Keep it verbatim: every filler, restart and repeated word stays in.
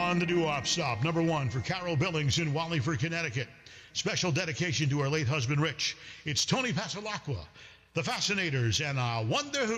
on the doo-wop stop. Number one for Carol Billings in Wallingford, Connecticut. Special dedication to her late husband, Rich. It's Tony Pasalacqua, The Fascinators, and I Wonder Who.